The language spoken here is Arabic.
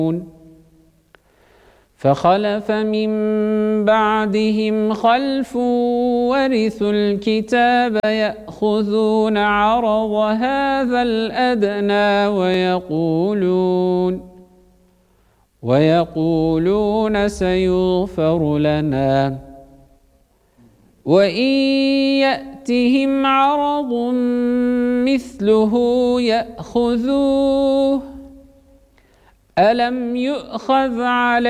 فخلف من بعدهم خلف ورثوا الكتاب يأخذون عرض هذا الأدنى ويقولون سيغفر لنا وإن يأتهم عرض مثله يأخذوه ألم يؤخذ عليهم